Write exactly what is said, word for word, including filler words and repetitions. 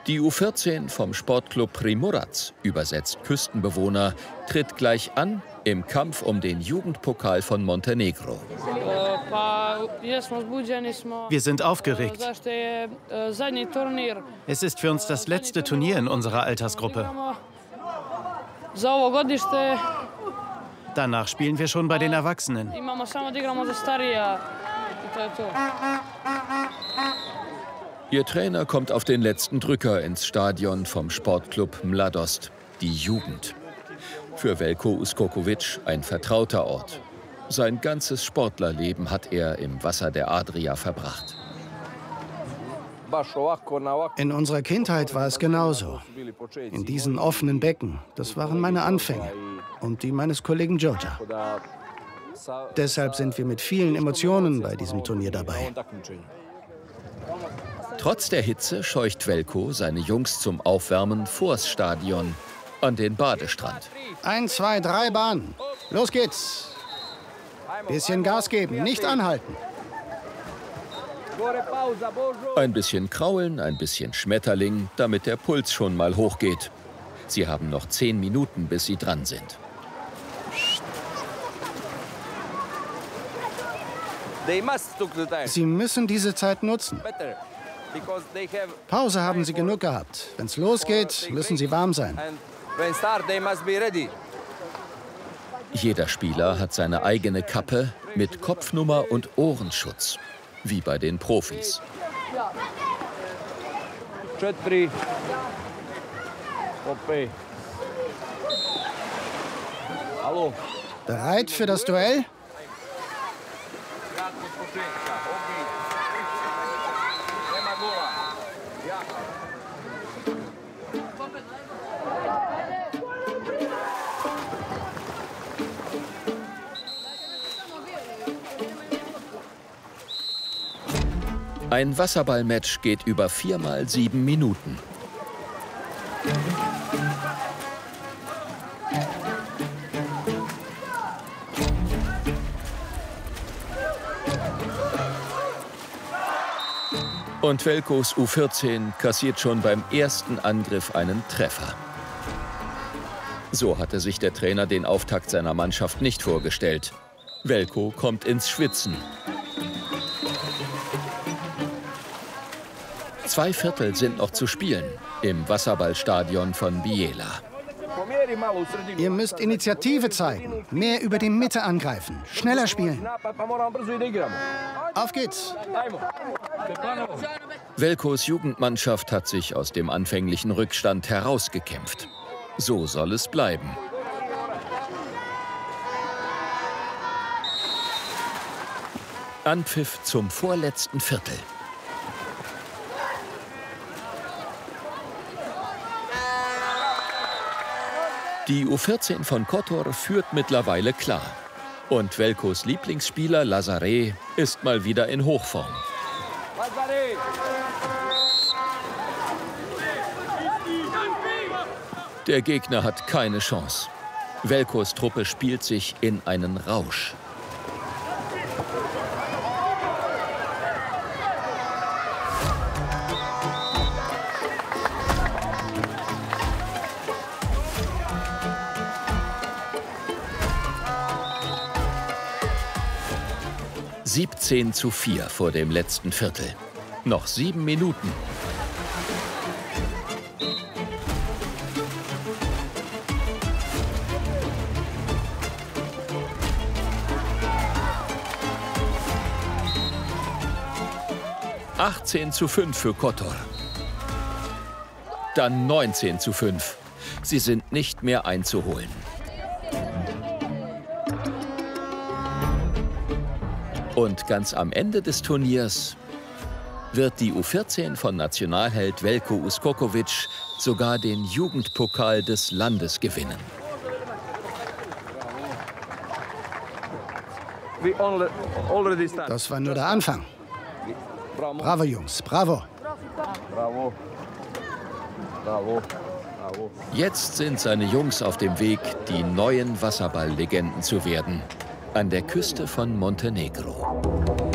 Die U vierzehn vom Sportclub Primorac, übersetzt Küstenbewohner, tritt gleich an im Kampf um den Jugendpokal von Montenegro. Wir sind aufgeregt. Es ist für uns das letzte Turnier in unserer Altersgruppe. Danach spielen wir schon bei den Erwachsenen. Ihr Trainer kommt auf den letzten Drücker ins Stadion vom Sportclub Mladost, die Jugend. Für Veljko Uskokovic ein vertrauter Ort. Sein ganzes Sportlerleben hat er im Wasser der Adria verbracht. In unserer Kindheit war es genauso. In diesen offenen Becken. Das waren meine Anfänge. Und die meines Kollegen Georgia. Deshalb sind wir mit vielen Emotionen bei diesem Turnier dabei. Trotz der Hitze scheucht Veljko seine Jungs zum Aufwärmen vors Stadion an den Badestrand. Eins, zwei, drei Bahnen. Los geht's. Bisschen Gas geben, nicht anhalten. Ein bisschen kraulen, ein bisschen Schmetterling, damit der Puls schon mal hochgeht. Sie haben noch zehn Minuten, bis sie dran sind. Sie müssen diese Zeit nutzen. Pause haben sie genug gehabt. Wenn es losgeht, müssen sie warm sein. Jeder Spieler hat seine eigene Kappe mit Kopfnummer und Ohrenschutz, wie bei den Profis. Bereit für das Duell? Ein Wasserballmatch geht über viermal sieben Minuten. Und Veljkos U vierzehn kassiert schon beim ersten Angriff einen Treffer. So hatte sich der Trainer den Auftakt seiner Mannschaft nicht vorgestellt. Veljko kommt ins Schwitzen. Zwei Viertel sind noch zu spielen im Wasserballstadion von Biella. Ihr müsst Initiative zeigen, mehr über die Mitte angreifen, schneller spielen. Auf geht's! Veljkos Jugendmannschaft hat sich aus dem anfänglichen Rückstand herausgekämpft. So soll es bleiben. Anpfiff zum vorletzten Viertel. Die U vierzehn von Kotor führt mittlerweile klar. Und Veljkos Lieblingsspieler Lazare ist mal wieder in Hochform. Der Gegner hat keine Chance. Veljkos Truppe spielt sich in einen Rausch. siebzehn zu vier vor dem letzten Viertel. Noch sieben Minuten. achtzehn zu fünf für Kotor. Dann neunzehn zu fünf. Sie sind nicht mehr einzuholen. Und ganz am Ende des Turniers wird die U vierzehn von Nationalheld Veljko Uskokovic sogar den Jugendpokal des Landes gewinnen. Das war nur der Anfang. Bravo, Jungs, bravo. Bravo. Bravo. Bravo. Jetzt sind seine Jungs auf dem Weg, die neuen Wasserballlegenden zu werden. An der Küste von Montenegro.